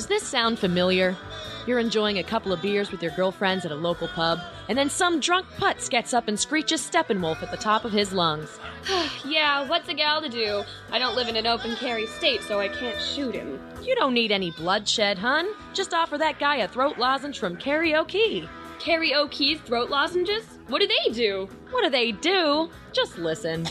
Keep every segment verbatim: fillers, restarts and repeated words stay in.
Does this sound familiar? You're enjoying a couple of beers with your girlfriends at a local pub, and then some drunk putz gets up and screeches Steppenwolf at the top of his lungs. Yeah, what's a gal to do? I don't live in an open carry state, so I can't shoot him. You don't need any bloodshed, hun. Just offer that guy a throat lozenge from Karaoke. Karaoke's throat lozenges? What do they do? What do they do? Just listen.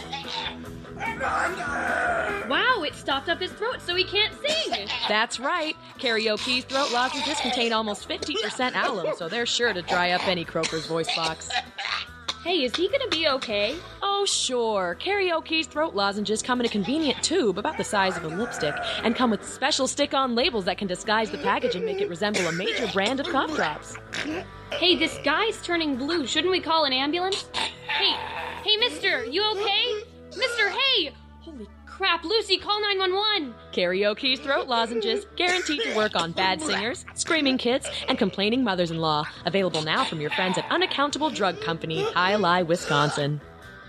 Wow, it stopped up his throat so he can't sing. That's right. Karaoke's throat lozenges contain almost fifty percent alum, so they're sure to dry up any croaker's voice box. Hey, is he gonna be okay? Oh, sure. Karaoke's throat lozenges come in a convenient tube about the size of a lipstick and come with special stick-on labels that can disguise the package and make it resemble a major brand of cough drops. Hey, this guy's turning blue. Shouldn't we call an ambulance? Hey, hey, mister, you okay? Mister, hey! Holy crap, Lucy, call nine one one! Karaoke's throat lozenges, guaranteed to work on bad singers, screaming kids, and complaining mothers-in-law. Available now from your friends at Unaccountable Drug Company, Hialeah, Wisconsin.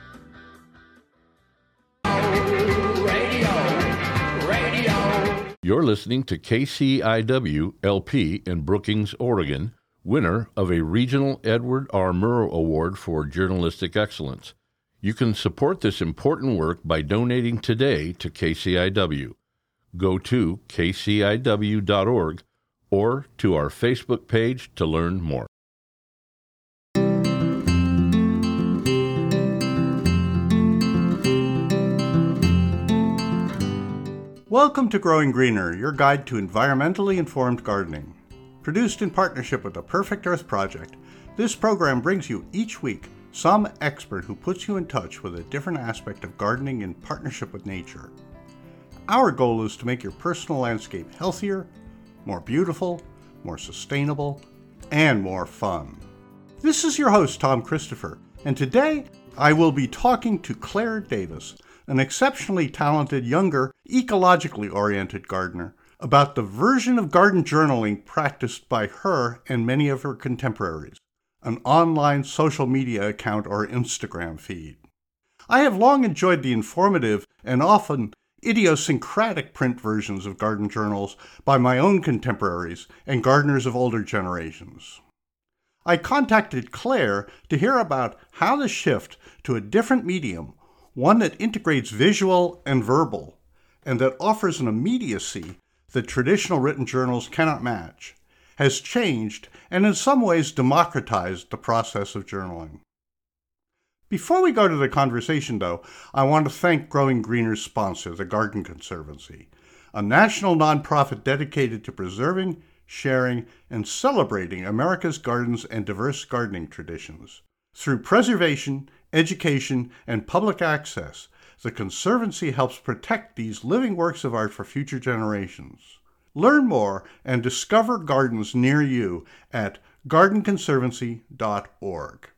You're listening to K C I W L P in Brookings, Oregon, winner of a Regional Edward R. Murrow Award for Journalistic Excellence. You can support this important work by donating today to K C I W. Go to k c i w dot org or to our Facebook page to learn more. Welcome to Growing Greener, your guide to environmentally informed gardening. Produced in partnership with the Perfect Earth Project, this program brings you each week some expert who puts you in touch with a different aspect of gardening in partnership with nature. Our goal is to make your personal landscape healthier, more beautiful, more sustainable, and more fun. This is your host, Tom Christopher, and today I will be talking to Claire Davis, an exceptionally talented, younger, ecologically oriented gardener, about the version of garden journaling practiced by her and many of her contemporaries, an online social media account or Instagram feed. I have long enjoyed the informative and often idiosyncratic print versions of garden journals by my own contemporaries and gardeners of older generations. I contacted Claire to hear about how the shift to a different medium, one that integrates visual and verbal, and that offers an immediacy that traditional written journals cannot match, has changed and in some ways democratized the process of journaling. Before we go to the conversation, though, I want to thank Growing Greener's sponsor, the Garden Conservancy, a national nonprofit dedicated to preserving, sharing, and celebrating America's gardens and diverse gardening traditions. Through preservation, education, and public access, the Conservancy helps protect these living works of art for future generations. Learn more and discover gardens near you at garden conservancy dot org.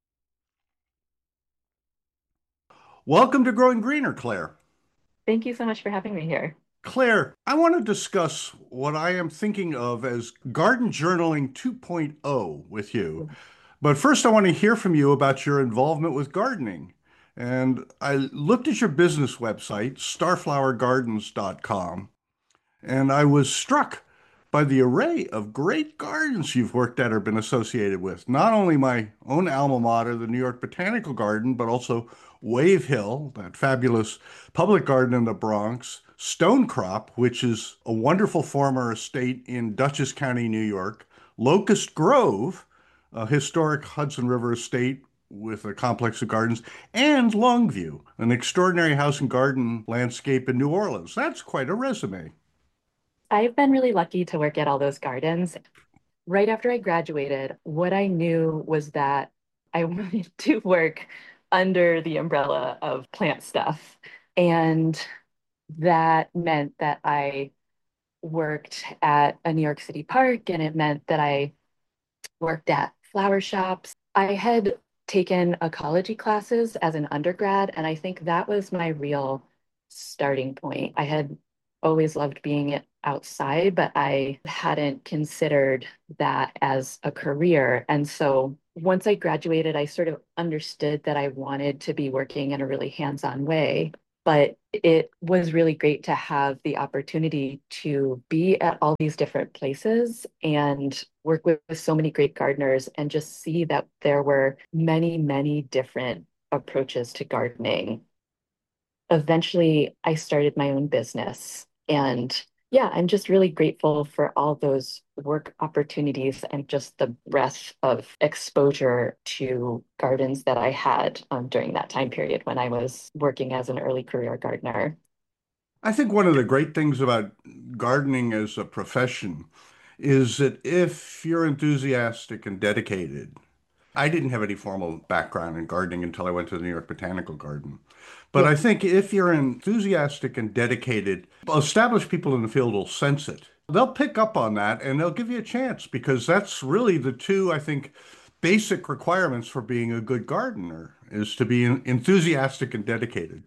Welcome to Growing Greener, Claire. Thank you so much for having me here. Claire, I want to discuss what I am thinking of as garden journaling two point oh with you. But first, I want to hear from you about your involvement with gardening. And I looked at your business website, starflower gardens dot com, and I was struck by the array of great gardens you've worked at or been associated with. Not only my own alma mater, the New York Botanical Garden, but also Wave Hill, that fabulous public garden in the Bronx, Stonecrop, which is a wonderful former estate in Dutchess County, New York, Locust Grove, a historic Hudson River estate with a complex of gardens, and Longview, an extraordinary house and garden landscape in New Orleans. That's quite a resume. I've been really lucky to work at all those gardens. Right after I graduated, what I knew was that I wanted to work under the umbrella of plant stuff. And that meant that I worked at a New York City park, and it meant that I worked at flower shops. I had taken ecology classes as an undergrad, and I think that was my real starting point. I had always loved being outside, but I hadn't considered that as a career. And so once I graduated, I sort of understood that I wanted to be working in a really hands-on way. But it was really great to have the opportunity to be at all these different places and work with so many great gardeners and just see that there were many, many different approaches to gardening. Eventually, I started my own business. And yeah, I'm just really grateful for all those work opportunities and just the breadth of exposure to gardens that I had um, during that time period when I was working as an early career gardener. I think one of the great things about gardening as a profession is that if you're enthusiastic and dedicated, I didn't have any formal background in gardening until I went to the New York Botanical Garden. But Yeah. I think if you're enthusiastic and dedicated, established people in the field will sense it. They'll pick up on that and they'll give you a chance because that's really the two, I think, basic requirements for being a good gardener is to be enthusiastic and dedicated.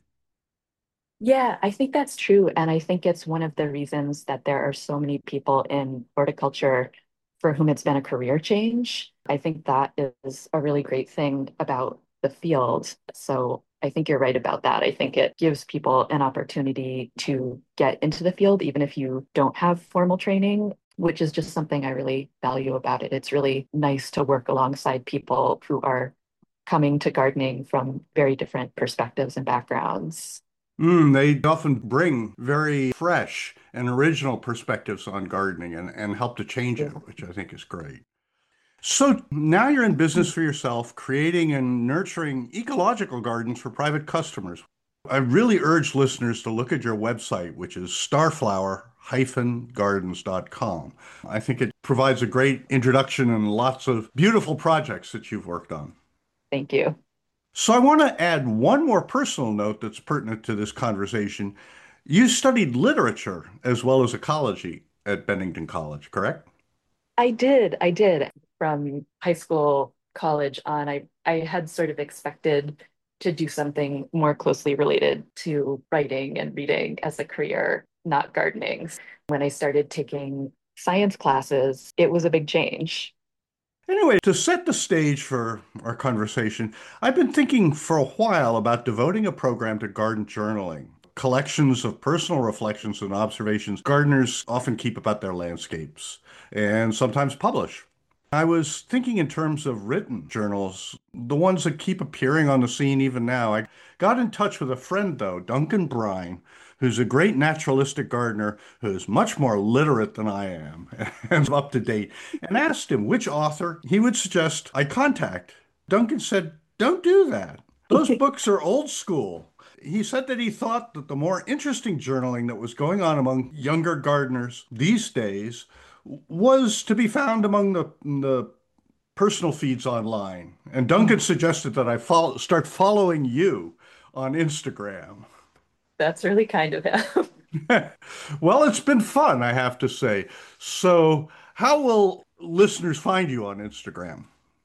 Yeah, I think that's true. And I think it's one of the reasons that there are so many people in horticulture for whom it's been a career change. I think that is a really great thing about the field. So I think you're right about that. I think it gives people an opportunity to get into the field, even if you don't have formal training, which is just something I really value about it. It's really nice to work alongside people who are coming to gardening from very different perspectives and backgrounds. Mm, they often bring very fresh and original perspectives on gardening and, and help to change it, which I think is great. So now you're in business for yourself, creating and nurturing ecological gardens for private customers. I really urge listeners to look at your website, which is starflower gardens dot com. I think it provides a great introduction and lots of beautiful projects that you've worked on. Thank you. So I want to add one more personal note that's pertinent to this conversation. You studied literature as well as ecology at Bennington College, correct? I did. I did. From high school, college on, I, I had sort of expected to do something more closely related to writing and reading as a career, not gardening. When I started taking science classes, it was a big change. Anyway, to set the stage for our conversation, I've been thinking for a while about devoting a program to garden journaling, collections of personal reflections and observations gardeners often keep about their landscapes and sometimes publish. I was thinking in terms of written journals, the ones that keep appearing on the scene even now. I got in touch with a friend, though, Duncan Brine, who's a great naturalistic gardener who's much more literate than I am and up to date, and asked him which author he would suggest I contact. Duncan said, "Don't do that. Those books are old school." He said that he thought that the more interesting journaling that was going on among younger gardeners these days was to be found among the, the personal feeds online. And Duncan suggested that I follow, start following you on Instagram. That's really kind of him. Well, it's been fun, I have to say. So, how will listeners find you on Instagram?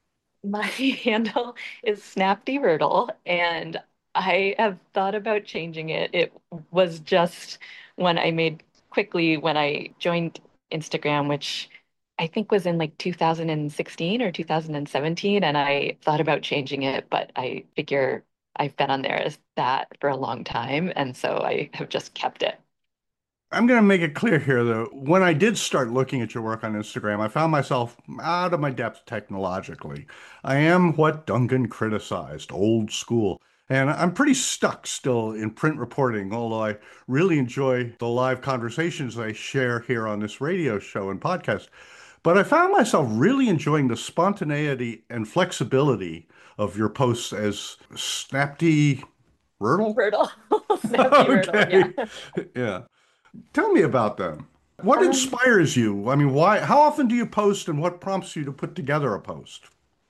My handle is SnapDRiddle, and I have thought about changing it. It was just when I made quickly when I joined Instagram, which I think was in like two thousand sixteen or two thousand seventeen, and I thought about changing it, but I figure I've been on there as that for a long time, and so I have just kept it. I'm going to make it clear here, though. When I did start looking at your work on Instagram, I found myself out of my depth technologically. I am what Duncan criticized, old school. And I'm pretty stuck still in print reporting, although I really enjoy the live conversations I share here on this radio show and podcast. But I found myself really enjoying the spontaneity and flexibility of your posts as Snapdy Riddle. Riddle. Snappy Riddle, Okay. yeah. Yeah. Tell me about them. What Um, inspires you? I mean, why, how often do you post and what prompts you to put together a post?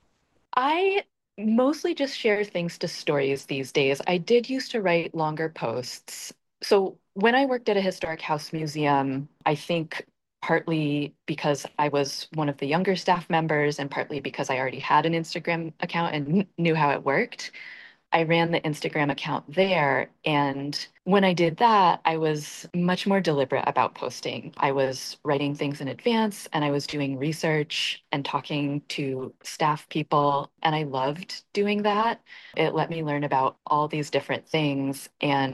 I mostly just share things to stories these days. I did used to write longer posts. So when I worked at a historic house museum, I think partly because I was one of the younger staff members and partly because I already had an Instagram account and kn- knew how it worked, I ran the Instagram account there. And when I did that, I was much more deliberate about posting. I was writing things in advance and I was doing research and talking to staff people. And I loved doing that. It let me learn about all these different things. And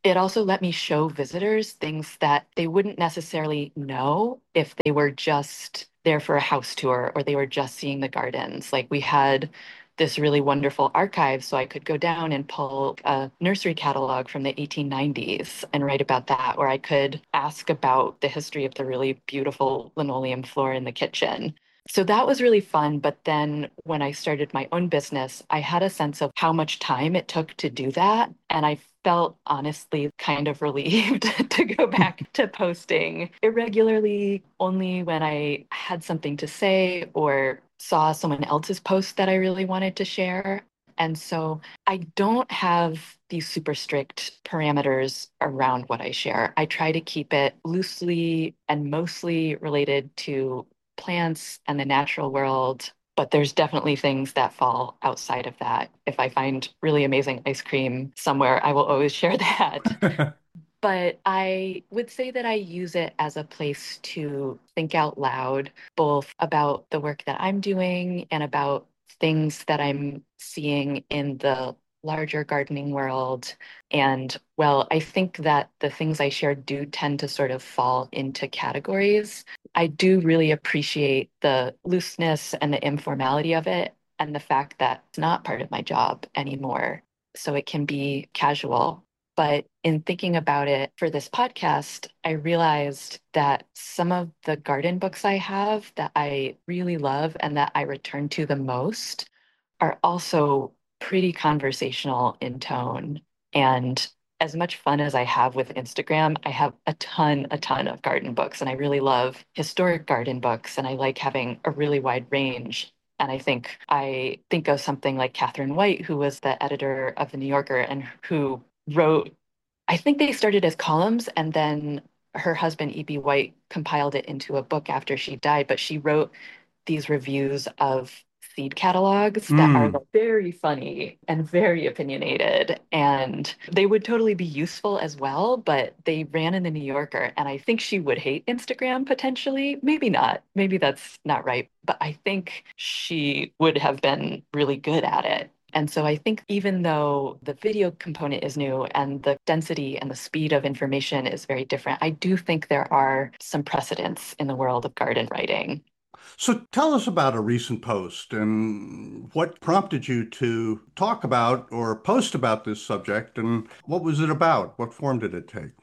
it also let me show visitors things that they wouldn't necessarily know if they were just there for a house tour or they were just seeing the gardens. Like we had this really wonderful archive, so I could go down and pull a nursery catalog from the eighteen nineties and write about that, or I could ask about the history of the really beautiful linoleum floor in the kitchen. So that was really fun. But then when I started my own business, I had a sense of how much time it took to do that. And I felt honestly kind of relieved to go back to posting irregularly only when I had something to say or saw someone else's post that I really wanted to share. And so I don't have these super strict parameters around what I share. I try to keep it loosely and mostly related to plants and the natural world, but there's definitely things that fall outside of that. If I find really amazing ice cream somewhere, I will always share that. But I would say that I use it as a place to think out loud, both about the work that I'm doing and about things that I'm seeing in the larger gardening world. And well, I think that the things I share do tend to sort of fall into categories. I do really appreciate the looseness and the informality of it and the fact that it's not part of my job anymore. So it can be casual. But in thinking about it for this podcast, I realized that some of the garden books I have that I really love and that I return to the most are also pretty conversational in tone. And as much fun as I have with Instagram, I have a ton, a ton of garden books. And I really love historic garden books. And I like having a really wide range. And I think I think of something like Catherine White, who was the editor of The New Yorker and who wrote, I think they started as columns and then her husband, E B. White, compiled it into a book after she died. But she wrote these reviews of seed catalogs that are Mm. very funny and very opinionated. And they would totally be useful as well, but they ran in the New Yorker. And I think she would hate Instagram potentially. Maybe not. Maybe that's not right. But I think she would have been really good at it. And so I think even though the video component is new and the density and the speed of information is very different, I do think there are some precedents in the world of garden writing. So tell us about a recent post and what prompted you to talk about or post about this subject and what was it about? What form did it take?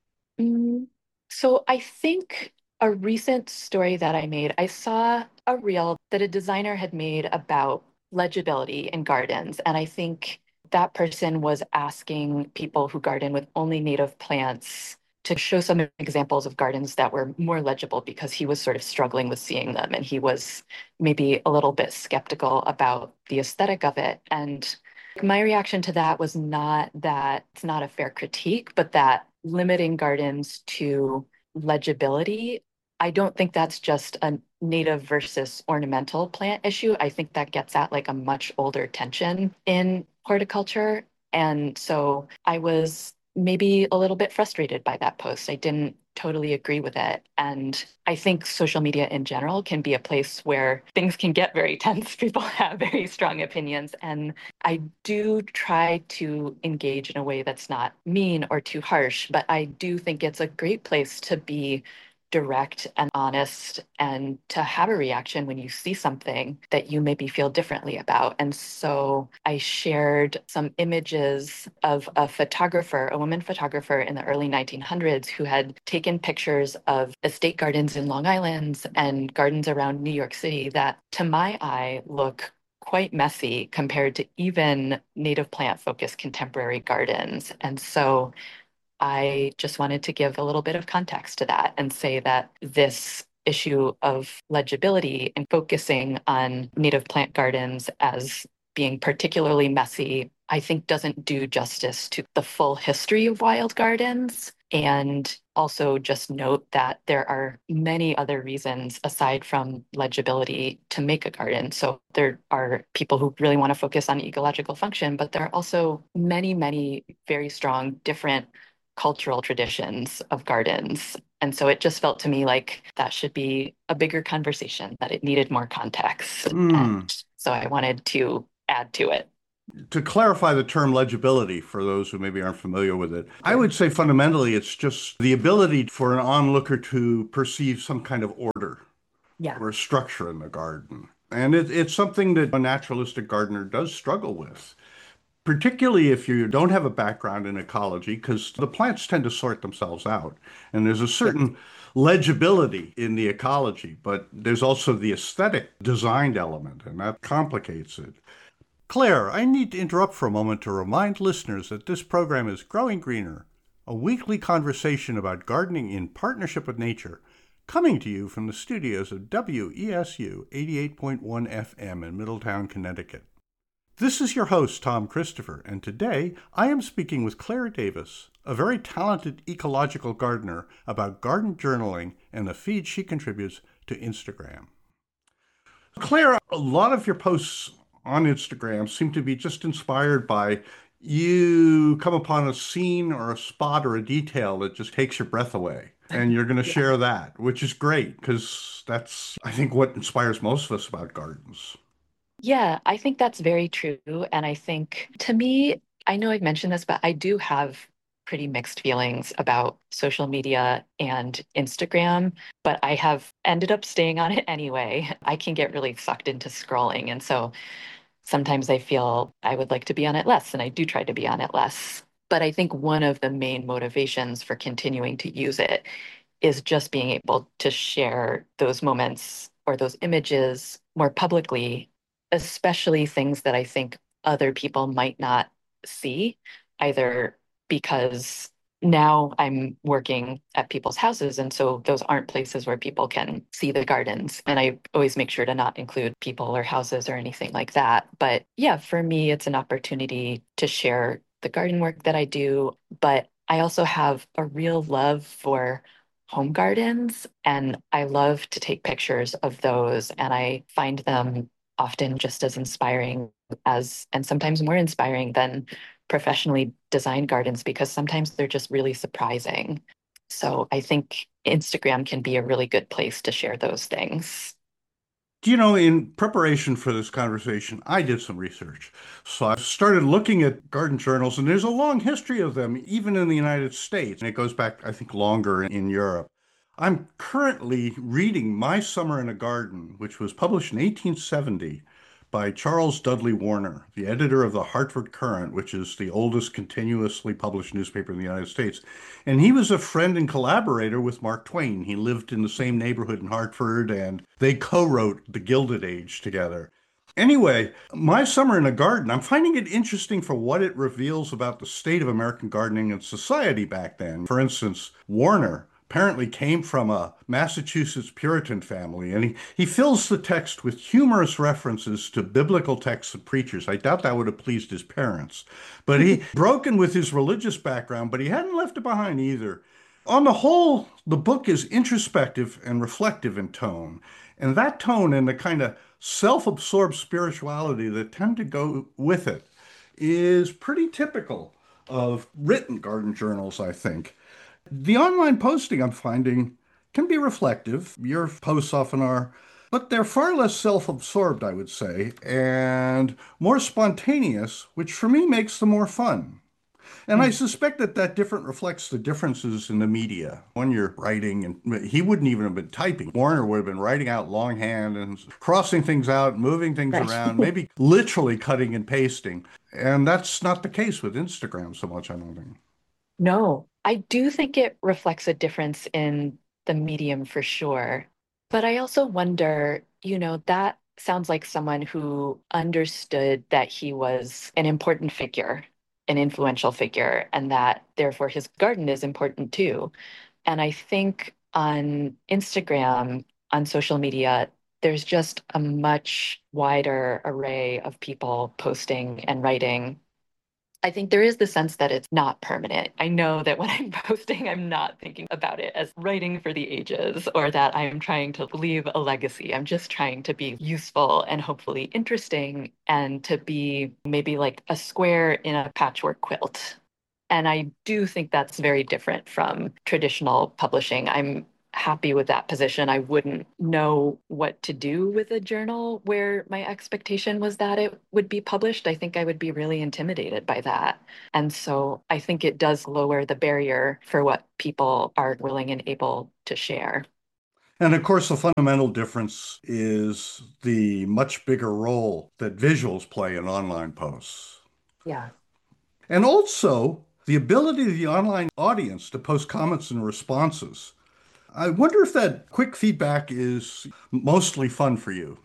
Mm, So I think a recent story that I made, I saw a reel that a designer had made about legibility in gardens. And I think that person was asking people who garden with only native plants to show some examples of gardens that were more legible because he was sort of struggling with seeing them and he was maybe a little bit skeptical about the aesthetic of it. And my reaction to that was not that it's not a fair critique, but that limiting gardens to legibility, I don't think that's just a native versus ornamental plant issue. I think that gets at like a much older tension in horticulture. And so I was maybe a little bit frustrated by that post. I didn't totally agree with it. And I think social media in general can be a place where things can get very tense. People have very strong opinions. And I do try to engage in a way that's not mean or too harsh, but I do think it's a great place to be direct and honest and to have a reaction when you see something that you maybe feel differently about. And so I shared some images of a photographer, a woman photographer in the early nineteen hundreds who had taken pictures of estate gardens in Long Island and gardens around New York City that to my eye look quite messy compared to even native plant focused contemporary gardens. And so I just wanted to give a little bit of context to that and say that this issue of legibility and focusing on native plant gardens as being particularly messy, I think doesn't do justice to the full history of wild gardens. And also just note that there are many other reasons aside from legibility to make a garden. So there are people who really want to focus on ecological function, but there are also many, many very strong different cultural traditions of gardens. And so it just felt to me like that should be a bigger conversation, that it needed more context. Mm. And so I wanted to add to it. To clarify the term legibility for those who maybe aren't familiar with it, I would say fundamentally it's just the ability for an onlooker to perceive some kind of order Yeah. or structure in the garden. And it, it's something that a naturalistic gardener does struggle with, particularly if you don't have a background in ecology, because the plants tend to sort themselves out. And there's a Yes. certain legibility in the ecology, but there's also the aesthetic designed element, and that complicates it. Claire, I need to interrupt for a moment to remind listeners that this program is Growing Greener, a weekly conversation about gardening in partnership with nature, coming to you from the studios of W E S U eighty-eight point one F M in Middletown, Connecticut. This is your host, Tom Christopher, and today I am speaking with Claire Davis, a very talented ecological gardener, about garden journaling and the feed she contributes to Instagram. Claire, a lot of your posts on Instagram seem to be just inspired by you come upon a scene or a spot or a detail that just takes your breath away. And you're going to Yeah. share that, which is great because that's, I think, what inspires most of us about gardens. Yeah, I think that's very true. And I think to me, I know I've mentioned this, but I do have pretty mixed feelings about social media and Instagram, but I have ended up staying on it anyway. I can get really sucked into scrolling. And so sometimes I feel I would like to be on it less, and I do try to be on it less. But I think one of the main motivations for continuing to use it is just being able to share those moments or those images more publicly, especially things that I think other people might not see, either because now I'm working at people's houses, and so those aren't places where people can see the gardens. And I always make sure to not include people or houses or anything like that. But yeah, for me, it's an opportunity to share the garden work that I do. But I also have a real love for home gardens, and I love to take pictures of those, and I find them often just as inspiring as, and sometimes more inspiring than professionally designed gardens, because sometimes they're just really surprising. So I think Instagram can be a really good place to share those things. Do you know, in preparation for this conversation, I did some research. So I started looking at garden journals, and there's a long history of them, even in the United States. And it goes back, I think, longer in Europe. I'm currently reading My Summer in a Garden, which was published in eighteen seventy by Charles Dudley Warner, the editor of the Hartford Courant, which is the oldest continuously published newspaper in the United States. And he was a friend and collaborator with Mark Twain. He lived in the same neighborhood in Hartford, and they co-wrote The Gilded Age together. Anyway, My Summer in a Garden, I'm finding it interesting for what it reveals about the state of American gardening and society back then. For instance, Warner apparently came from a Massachusetts Puritan family, and he, he fills the text with humorous references to biblical texts and preachers. I doubt that would have pleased his parents. But he broken with his religious background, but he hadn't left it behind either. On the whole, the book is introspective and reflective in tone, and that tone and the kind of self-absorbed spirituality that tend to go with it is pretty typical of written garden journals, I think. The online posting I'm finding can be reflective. Your posts often are, but they're far less self-absorbed, I would say, and more spontaneous, which for me makes them more fun. And I suspect that that different reflects the differences in the media. When you're writing, and he wouldn't even have been typing. Warner would have been writing out longhand and crossing things out, moving things Right. around, maybe literally cutting and pasting. And that's not the case with Instagram so much, I don't think. No, I do think it reflects a difference in the medium for sure. But I also wonder, you know, that sounds like someone who understood that he was an important figure, an influential figure, and that therefore his garden is important too. And I think on Instagram, on social media, there's just a much wider array of people posting and writing. I think there is the sense that it's not permanent. I know that when I'm posting, I'm not thinking about it as writing for the ages or that I'm trying to leave a legacy. I'm just trying to be useful and hopefully interesting and to be maybe like a square in a patchwork quilt. And I do think that's very different from traditional publishing. I'm happy with that position. I wouldn't know what to do with a journal where my expectation was that it would be published. I think I would be really intimidated by that. And so I think it does lower the barrier for what people are willing and able to share. And of course, the fundamental difference is the much bigger role that visuals play in online posts. Yeah. And also the ability of the online audience to post comments and responses. I wonder if that quick feedback is mostly fun for you.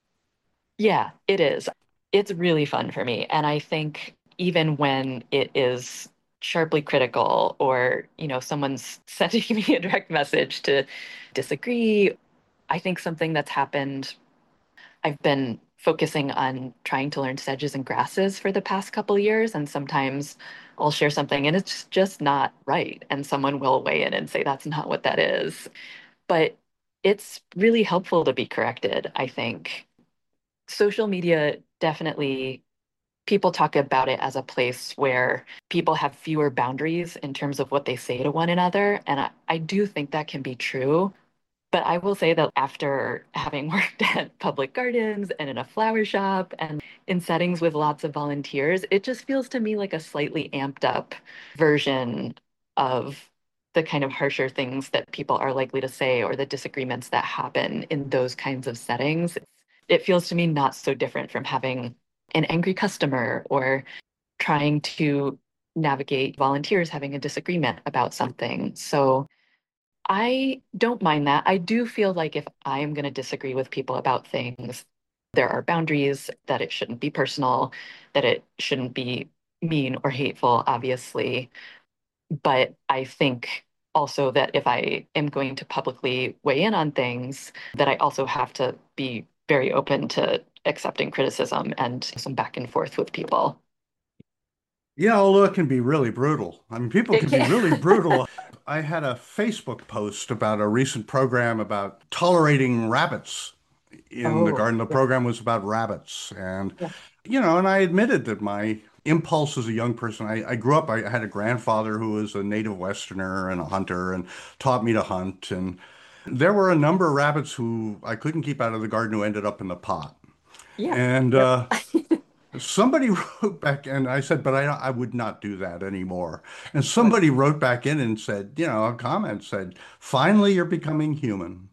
Yeah, it is. It's really fun for me. And I think even when it is sharply critical or, you know, someone's sending me a direct message to disagree, I think something that's happened, I've been focusing on trying to learn sedges and grasses for the past couple years, and sometimes I'll share something and it's just not right. And someone will weigh in and say, that's not what that is. But it's really helpful to be corrected, I think. Social media definitely, people talk about it as a place where people have fewer boundaries in terms of what they say to one another. And I, I do think that can be true. But I will say that after having worked at public gardens and in a flower shop and in settings with lots of volunteers, it just feels to me like a slightly amped up version of the kind of harsher things that people are likely to say or the disagreements that happen in those kinds of settings. It feels to me not so different from having an angry customer or trying to navigate volunteers having a disagreement about something. So I don't mind that. I do feel like if I'm going to disagree with people about things, there are boundaries, that it shouldn't be personal, that it shouldn't be mean or hateful, obviously. But I think also that if I am going to publicly weigh in on things, that I also have to be very open to accepting criticism and some back and forth with people. Yeah, although it can be really brutal. I mean, people It can be really can. brutal. I had a Facebook post about a recent program about tolerating rabbits in the Oh, garden. The yeah, program was about rabbits. And, yeah. you know, and I admitted that my impulse as a young person, I, I grew up, I had a grandfather who was a native Westerner and a hunter and taught me to hunt. And there were a number of rabbits who I couldn't keep out of the garden who ended up in the pot. Yeah. And Yep. uh, somebody wrote back, and I said, but I, I would not do that anymore. And Right. somebody wrote back in and said, you know, a comment said, finally, you're becoming human.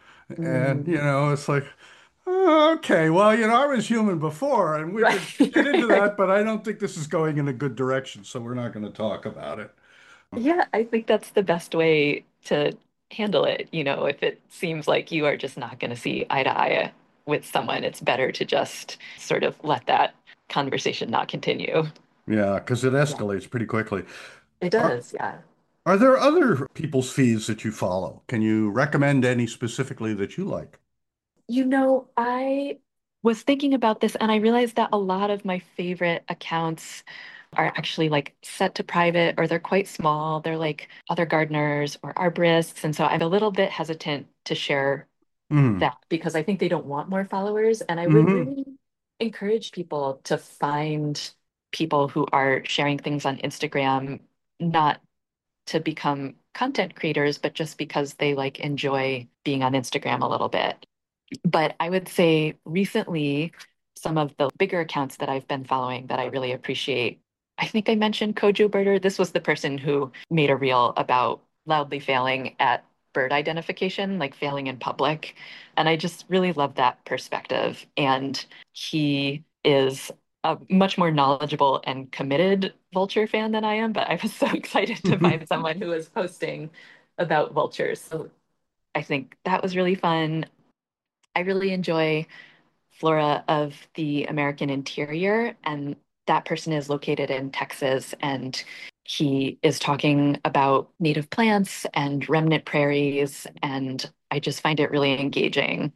And, you Mm, know, it's like, "Oh, okay, well, you know, I was human before, and we could get into right. that, but I don't think this is going in a good direction, so we're not going to talk about it." Yeah, I think that's the best way to handle it. You know, if it seems like you are just not going to see eye to eye with someone, it's better to just sort of let that conversation not continue. Yeah, because it Yeah, escalates pretty quickly. it Are, does. Yeah. are there other people's feeds that you follow? Can you recommend any specifically that you like? You know, I was thinking about this and I realized that a lot of my favorite accounts are actually like set to private or they're quite small. They're like other gardeners or arborists. And so I'm a little bit hesitant to share Mm. that because I think they don't want more followers. And I would Hmm. really encourage people to find people who are sharing things on Instagram, not to become content creators, but just because they like enjoy being on Instagram a little bit. But I would say recently, some of the bigger accounts that I've been following that I really appreciate. I think I mentioned Kojo Birder. This was the person who made a reel about loudly failing at bird identification, like failing in public. And I just really love that perspective. And he is a much more knowledgeable and committed vulture fan than I am, but I was so excited to find someone who was posting about vultures. So I think that was really fun. I really enjoy Flora of the American Interior, and that person is located in Texas, and he is talking about native plants and remnant prairies, and I just find it really engaging.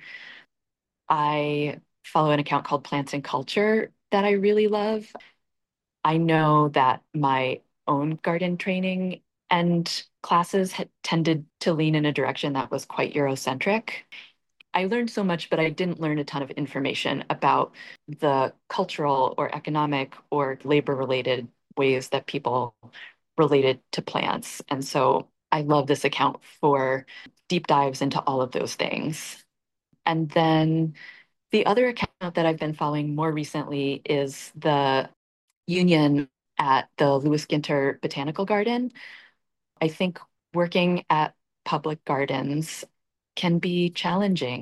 I follow an account called Plants and Culture that I really love. I know that my own garden training and classes had tended to lean in a direction that was quite Eurocentric. I learned so much, but I didn't learn a ton of information about the cultural or economic or labor related ways that people related to plants. And so I love this account for deep dives into all of those things. And then the other account that I've been following more recently is the union at the Lewis Ginter Botanical Garden. I think working at public gardens can be challenging.